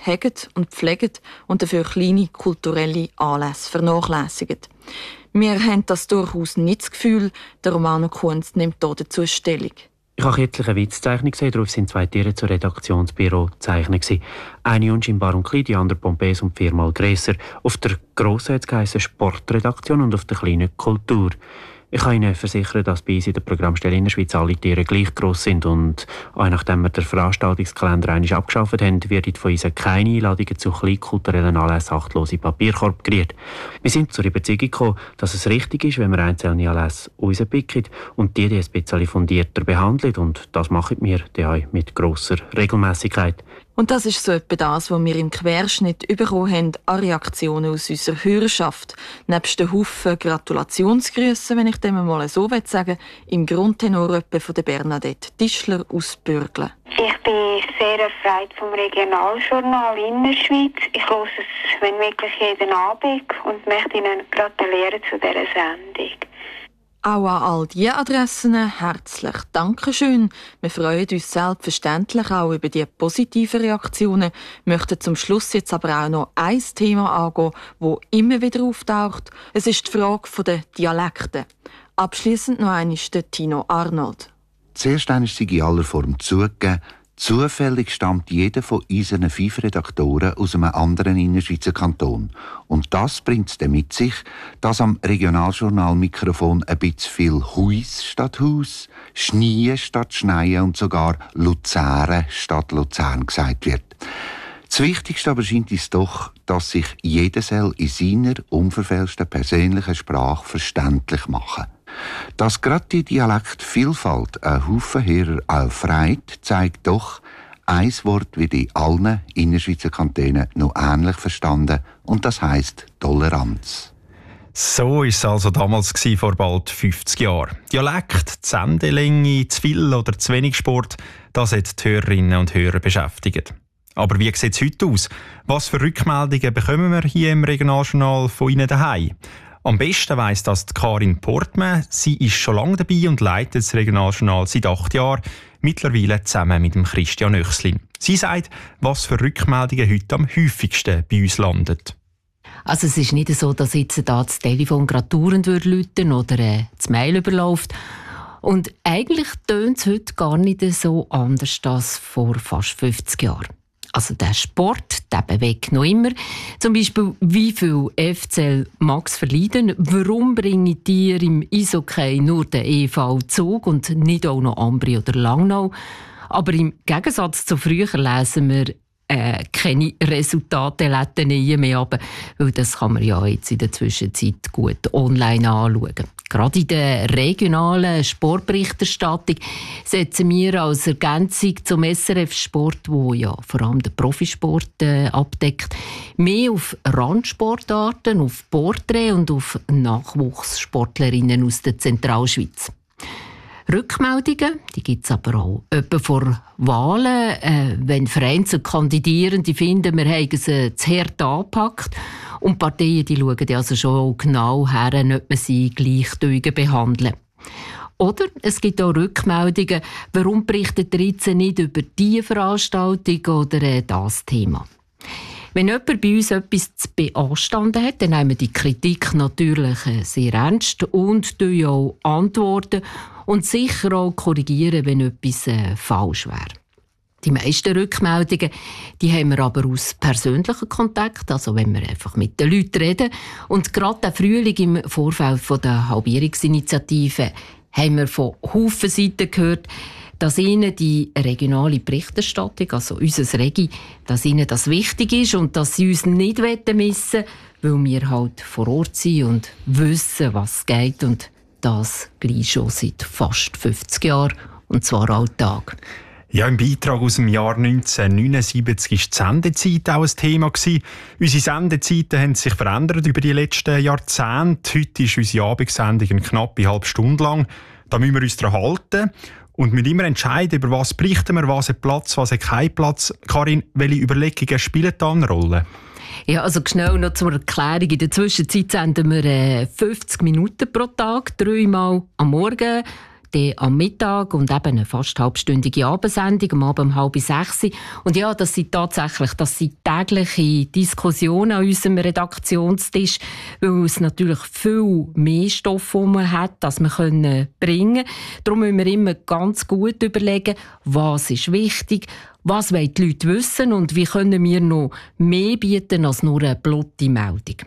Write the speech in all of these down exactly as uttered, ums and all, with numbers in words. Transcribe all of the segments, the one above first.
hegen und pflegen und dafür kleine kulturelle Anlässe vernachlässigen. Wir haben das durchaus nicht das Gefühl, der Romano Kunz nimmt hier dazu Stellung. Ich habe kürzlich eine Witzzeichnung gesehen, darauf sind zwei Tiere zur Redaktionsbüro gezeichnet. Eine unscheinbar und klein, die andere pompös und viermal grösser. Auf der grossen hat es geheissen Sportredaktion und auf der kleinen Kultur. Ich kann Ihnen versichern, dass bei uns in der Programmstelle Innerschweiz alle Tiere gleich gross sind und auch nachdem wir den Veranstaltungskalender einmal abgeschafft haben, wird von uns keine Einladungen zu kleinkulturellen Anlässen achtlos in Papierkorb geriert. Wir sind zur Überzeugung gekommen, dass es richtig ist, wenn wir einzelne Anlässe rauspicken und die, die ein bisschen fundierter behandeln, und das machen wir dann auch mit grosser Regelmäßigkeit. Und das ist so etwa das, was wir im Querschnitt bekommen haben an Reaktionen aus unserer Hörerschaft. Nebst den Haufen Gratulationsgrüssen, wenn ich dem mal so sagen will, im Grundtenor etwa von der Bernadette Tischler aus Bürgle. Ich bin sehr erfreut vom Regionaljournal Innerschweiz. Ich höre es, wenn wirklich, jeden Abend und möchte Ihnen gratulieren zu dieser Sendung. Auch an all diese Adressen herzlich Dankeschön. Wir freuen uns selbstverständlich auch über die positiven Reaktionen, möchten zum Schluss jetzt aber auch noch ein Thema angehen, das immer wieder auftaucht. Es ist die Frage der Dialekte. Abschliessend noch einmal der Tino Arnold. Zuerst einmal sei in aller Form zugegeben, zufällig stammt jeder von unseren fünf Redaktoren aus einem anderen Innerschweizer Kanton. Und das bringt es dann mit sich, dass am Regionaljournal-Mikrofon ein bisschen viel Huis statt Haus, Schneien statt Schneien und sogar Luzern statt Luzern gesagt wird. Das Wichtigste aber scheint uns doch, dass sich jeder soll in seiner unverfälschten persönlichen Sprache verständlich machen. Dass gerade die Dialektvielfalt einen Haufen Hörer auch freut, zeigt doch, ein Wort wird in allen Innerschweizer Kantonen noch ähnlich verstanden, und das heisst Toleranz. So war es also damals gewesen, vor bald fünfzig Jahren. Dialekt, die Sendelänge, zu viel oder zu wenig Sport, das hat die Hörerinnen und Hörer beschäftigt. Aber wie sieht es heute aus? Was für Rückmeldungen bekommen wir hier im Regionaljournal von Ihnen daheim? Am besten weiss das die Karin Portmann. Sie ist schon lange dabei und leitet das Regionaljournal seit acht Jahren, mittlerweile zusammen mit dem Christian Oechslin. Sie sagt, was für Rückmeldungen heute am häufigsten bei uns landen. Also es ist nicht so, dass jetzt da das Telefon gerade dauernd läuten oder äh, das Mail überläuft. Und eigentlich tönt es heute gar nicht so anders als vor fast fünfzig Jahren. Also der Sport, der bewegt noch immer. Zum Beispiel, wie viel F C L Max verleiden? Warum bringen die im Eishockey nur den E V Zug und nicht auch noch Ambri oder Langnau? Aber im Gegensatz zu früher lesen wir äh, keine Resultate mehr ab, weil das kann man ja jetzt in der Zwischenzeit gut online anschauen. Gerade in der regionalen Sportberichterstattung setzen wir als Ergänzung zum S R F-Sport, wo ja vor allem den Profisport äh, abdeckt, mehr auf Randsportarten, auf Porträt und auf Nachwuchssportlerinnen aus der Zentralschweiz. Rückmeldungen, die gibt es aber auch etwa vor Wahlen, äh, wenn Vereine Kandidierende finden, wir haben sie zu hart angepackt. Und die Parteien die schauen also schon genau her, ob man sie gleich behandeln. Oder es gibt auch Rückmeldungen, warum berichtet ihr jetzt nicht über diese Veranstaltung oder äh, das Thema. Wenn jemand bei uns etwas zu beanstanden hat, dann nehmen wir die Kritik natürlich sehr ernst und auch antworten und sicher auch korrigieren, wenn etwas äh, falsch wäre. Die meisten Rückmeldungen die haben wir aber aus persönlichem Kontakt, also wenn wir einfach mit den Leuten reden. Und gerade der Frühling im Vorfeld von der Halbierungsinitiative haben wir von Haufen Seiten gehört, dass ihnen die regionale Berichterstattung, also unser Regi, dass ihnen das wichtig ist und dass sie uns nicht missen wollen, weil wir halt vor Ort sind und wissen, was geht. Und das gleich schon seit fast fünfzig Jahren, und zwar alltag. Ja, im Beitrag aus dem Jahr neunzehnhundertneunundsiebzig war die Sendezeit auch ein Thema. Unsere Sendezeiten haben sich verändert über die letzten Jahrzehnte. Heute ist unsere Abendsendung eine knappe halbe Stunde lang. Da müssen wir uns daran halten. Und wir immer entscheiden, über was berichten wir, was hat Platz, was hat keinen Platz. Karin, welche Überlegungen spielen da eine Rolle? Ja, also schnell noch zur Erklärung. In der Zwischenzeit senden wir äh, fünfzig Minuten pro Tag, dreimal am Morgen, dann am Mittag und eben eine fast halbstündige Abendsendung, am Abend um halb sechs. Und ja, das sind tatsächlich das sind tägliche Diskussionen an unserem Redaktionstisch, weil es natürlich viel mehr Stoff man hat, das wir können bringen können. Darum müssen wir immer ganz gut überlegen, was ist wichtig, was wollen die Leute wissen und wie können wir noch mehr bieten als nur eine blotte Meldung.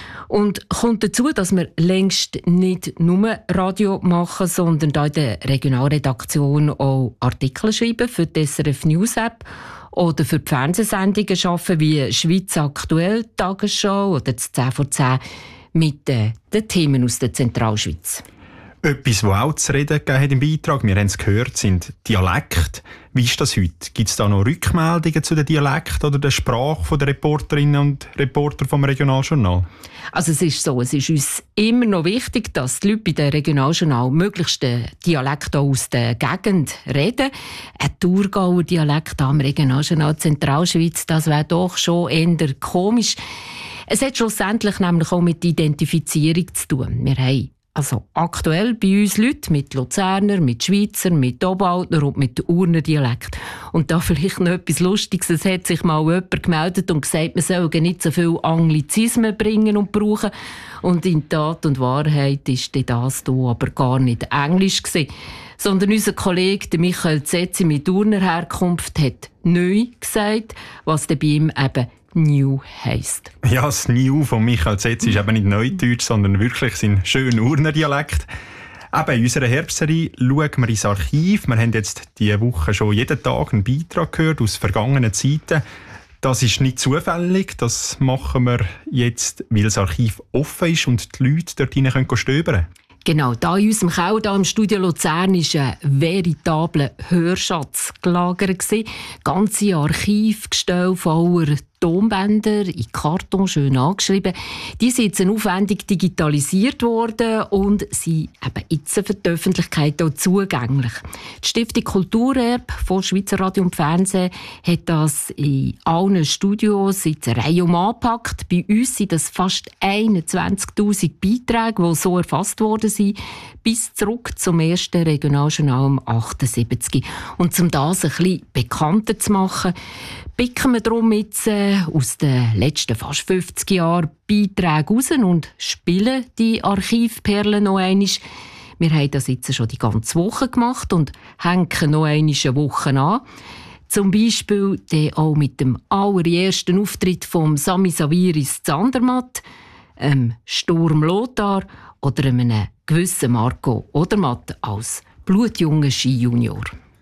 Und kommt dazu, dass wir längst nicht nur Radio machen, sondern da in der Regionalredaktion auch Artikel schreiben für die S R F News App oder für die Fernsehsendungen arbeiten wie «Schweiz aktuell», «Tagesschau» oder das «zehn vor zehn» mit äh, den Themen aus der Zentralschweiz. Etwas, was auch zu reden gegeben hat im Beitrag, wir haben es gehört, sind Dialekte. Wie ist das heute? Gibt es da noch Rückmeldungen zu den Dialekten oder der Sprache der Reporterinnen und Reporter vom Regionaljournal? Also es ist so, es ist uns immer noch wichtig, dass die Leute bei den Regionaljournal möglichst den Dialekt aus der Gegend reden. Ein Thurgauer Dialekt am Regionaljournal Zentralschweiz, das wäre doch schon eher komisch. Es hat schlussendlich nämlich auch mit Identifizierung zu tun. Wir haben also aktuell bei uns Leute mit Luzerner, mit Schweizer, mit Oberaldner und mit Urner Dialekt. Und da vielleicht noch etwas Lustiges. Es hat sich mal jemand gemeldet und gesagt, man soll nicht so viel Anglizismen bringen und brauchen. Und in Tat und Wahrheit ist das hier aber gar nicht Englisch gewesen. Sondern unser Kollege Michael Zetzi mit Urner Herkunft hat «neu» gesagt, was bei ihm eben «new» heisst. Ja, das «new» von Michael Zetzi ist eben nicht Neudeutsch, sondern wirklich sein schöner Urner Dialekt. Eben in unserer Herbstserie schauen wir ins Archiv. Wir haben jetzt diese Woche schon jeden Tag einen Beitrag gehört aus vergangenen Zeiten. Das ist nicht zufällig, das machen wir jetzt, weil das Archiv offen ist und die Leute dort hinein stöbern können. Genau, da in unserem Keller hier im Studio Luzern war ein veritabler Hörschatz gelagert. Ganze Archivgestelle voller Tonbänder in Karton schön angeschrieben. Die sind jetzt aufwendig digitalisiert worden und sind eben jetzt für die Öffentlichkeit auch zugänglich. Die Stiftung Kulturerbe von Schweizer Radio und Fernsehen hat das in allen Studios jetzt eine Reihe angepackt. Bei uns sind das fast einundzwanzigtausend Beiträge, die so erfasst worden sind, bis zurück zum ersten Regionaljournal um achtundsiebzig. Und um das ein bisschen bekannter zu machen, picken wir darum jetzt äh, aus den letzten fast fünfzig Jahren Beiträge raus und spielen die Archivperlen noch einmal. Wir haben das jetzt schon die ganze Woche gemacht und hängen noch einmal eine Woche an. Zum Beispiel auch mit dem allerersten Auftritt von Sami Saviris Zandermatt, ähm, Sturm Lothar oder einem gewissen Marco Odermatt als blutjunger Skijunior.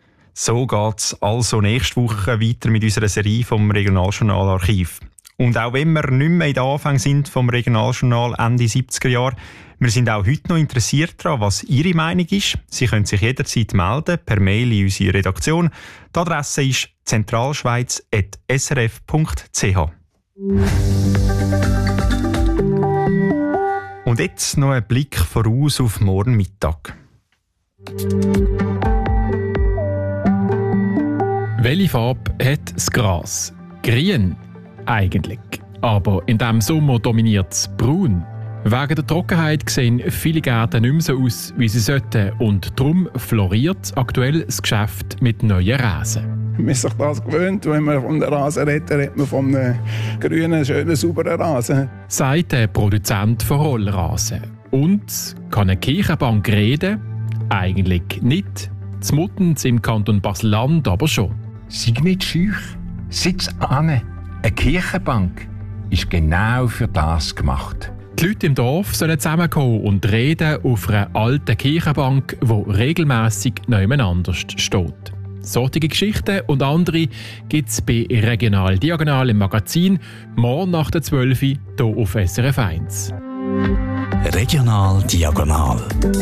So geht es also nächste Woche weiter mit unserer Serie vom Regionaljournal Archiv. Und auch wenn wir nicht mehr in den Anfängen sind vom Regionaljournal Ende siebziger Jahre, wir sind auch heute noch interessiert daran, was Ihre Meinung ist. Sie können sich jederzeit melden per Mail in unsere Redaktion. Die Adresse ist zentralschweiz at s r f punkt c h. Und jetzt noch ein Blick voraus auf morgen Mittag. Welche Farbe hat das Gras? Grün, eigentlich. Aber in diesem Sommer dominiert es braun. Wegen der Trockenheit sehen viele Gärten nicht mehr so aus, wie sie sollten. Und darum floriert aktuell das Geschäft mit neuen Rasen. Man ist sich das gewöhnt, wenn man von einem Rasen redet, redet man von einem grünen, schönen, sauberen Rasen. Sagt der Produzent von Rollrasen. Und kann eine Kirchenbank reden? Eigentlich nicht. Zmuttens im Kanton Basel-Land aber schon. Sei nicht schüch, sitz an. Eine Kirchenbank ist genau für das gemacht. Die Leute im Dorf sollen zusammenkommen und reden auf einer alten Kirchenbank, die regelmässig nebeneinander steht. Solche Geschichten und andere gibt es bei Regional Diagonal im Magazin morgen nach der zwölf Uhr hier auf S R F eins. Regional Diagonal.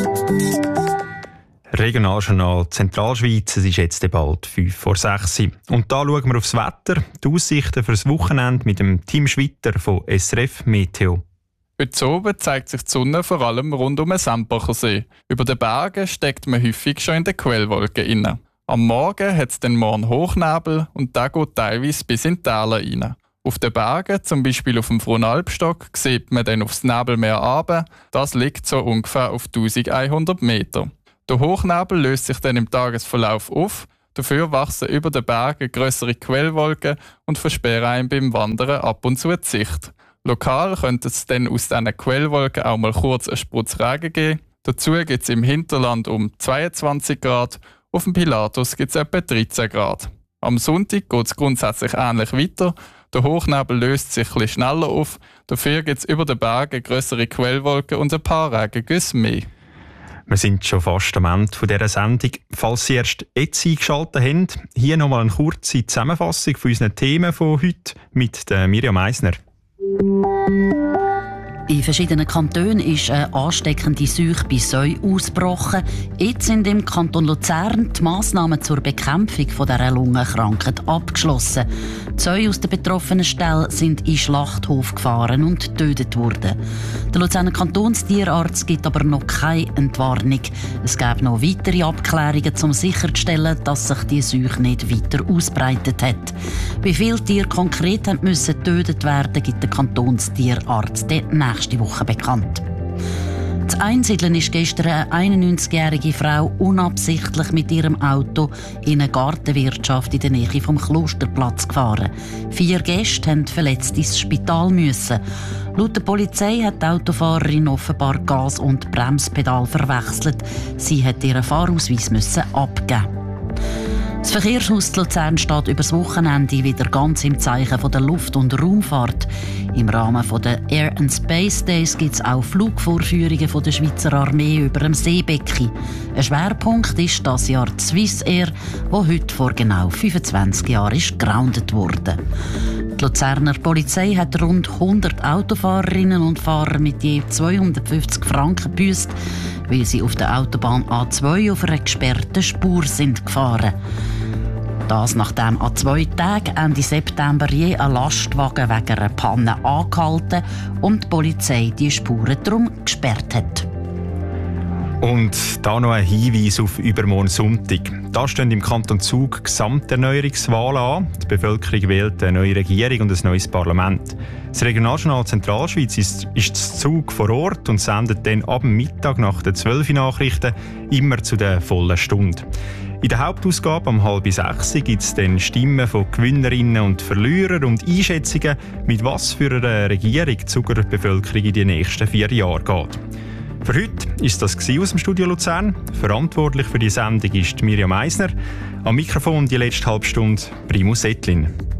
Regionaljournal Zentralschweiz, es ist jetzt bald fünf vor sechs. Und da schauen wir aufs Wetter, die Aussichten für das Wochenende mit dem Team Schwitter von S R F Meteo. Heute oben zeigt sich die Sonne vor allem rund um den Sempacher See. Über den Bergen steckt man häufig schon in den Quellwolken inne. Am Morgen hat es den morgen Hochnebel und der geht teilweise bis in die Täler rein. Auf den Bergen, zum Beispiel auf dem Fronalpstock, sieht man dann aufs Nebelmeer runter. Das liegt so ungefähr auf eintausendeinhundert Meter. Der Hochnebel löst sich dann im Tagesverlauf auf. Dafür wachsen über den Bergen grössere Quellwolken und versperren einem beim Wandern ab und zu die Sicht. Lokal könnte es dann aus diesen Quellwolken auch mal kurz einen Sprutz Regen geben. Dazu gibt es im Hinterland um zweiundzwanzig Grad, auf dem Pilatus gibt es etwa dreizehn Grad. Am Sonntag geht es grundsätzlich ähnlich weiter. Der Hochnebel löst sich etwas schneller auf. Dafür gibt es über den Bergen grössere Quellwolken und ein paar Regengüsse mehr. Wir sind schon fast am Ende dieser Sendung. Falls Sie erst jetzt eingeschaltet haben, hier nochmal eine kurze Zusammenfassung von unseren Themen von heute mit der Miriam Eisner. In verschiedenen Kantonen ist eine ansteckende Seuche bei Säu ausgebrochen. Jetzt sind im Kanton Luzern die Massnahmen zur Bekämpfung dieser Lungenkrankheit abgeschlossen. Die Säue aus den betroffenen Ställen sind in den Schlachthof gefahren und getötet worden. Der Luzerner Kantonstierarzt gibt aber noch keine Entwarnung. Es gäbe noch weitere Abklärungen, um sicherzustellen, dass sich die Seuche nicht weiter ausbreitet hat. Wie viele Tiere konkret haben müssen getötet werden, gibt der Kantonstierarzt nächste Woche bekannt. In Einsiedeln ist gestern eine einundneunzigjährige Frau unabsichtlich mit ihrem Auto in eine Gartenwirtschaft in der Nähe vom Klosterplatz gefahren. Vier Gäste mussten verletzt ins Spital müssen. Laut der Polizei hat die Autofahrerin offenbar Gas- und Bremspedal verwechselt. Sie hat ihren Fahrausweis müssen abgeben. Das Verkehrshaus Luzern steht über das Wochenende wieder ganz im Zeichen von der Luft- und Raumfahrt. Im Rahmen der Air and Space Days gibt es auch Flugvorführungen von der Schweizer Armee über dem Seebecken. Ein Schwerpunkt ist das Jahr die Swissair, wo heute vor genau fünfundzwanzig Jahren ist gegroundet wurde. Die Luzerner Polizei hat rund hundert Autofahrerinnen und Fahrer mit je zweihundertfünfzig Franken gebüßt, weil sie auf der Autobahn A zwei auf einer gesperrten Spur sind gefahren. Das nachdem an zwei Tagen Ende September je ein Lastwagen wegen einer Panne angehalten und die Polizei die Spuren darum gesperrt hat. Und da noch ein Hinweis auf übermorgen Sonntag. Da stehen im Kanton Zug Gesamterneuerungswahlen an. Die Bevölkerung wählt eine neue Regierung und ein neues Parlament. Das Regionaljournal Zentralschweiz ist, ist zu Zug vor Ort und sendet dann ab dem Mittag nach den zwölf Nachrichten immer zu der vollen Stunde. In der Hauptausgabe um halb sechs gibt es dann Stimmen von Gewinnerinnen und Verlierern und Einschätzungen, mit was für einer Regierung die Zuger Bevölkerung in die nächsten vier Jahre geht. Für heute ist das aus dem Studio Luzern. Verantwortlich für die Sendung ist Miriam Eisner. Am Mikrofon die letzte halbe Stunde Primus Ettlin.